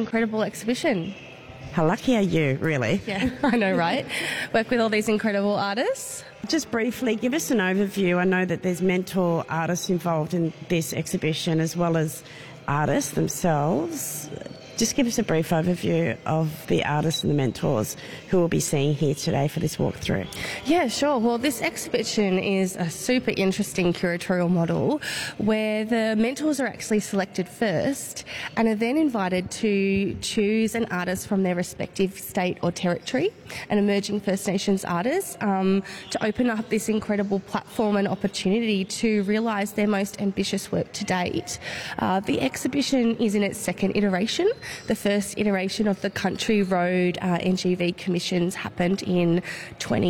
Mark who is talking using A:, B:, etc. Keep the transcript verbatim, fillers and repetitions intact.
A: incredible exhibition.
B: How lucky are you, really?
A: Yeah, I know, right? Work with all these incredible artists.
B: Just briefly, give us an overview. I know that there's mentor artists involved in this exhibition as well as artists themselves. Just give us a brief overview of the artists and the mentors who we'll be seeing here today for this walkthrough.
A: Yeah, sure. Well, this exhibition is a super interesting curatorial model where the mentors are actually selected first and are then invited to choose an artist from their respective state or territory, an emerging First Nations artist, um, to open up this incredible platform and opportunity to realise their most ambitious work to date. Uh, the exhibition is in its second iteration. The first iteration of the Country Road uh, N G V commissions happened in twenty